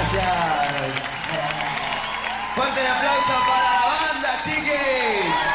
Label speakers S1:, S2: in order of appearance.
S1: Gracias. Fuerte el aplauso para la banda, chiquis.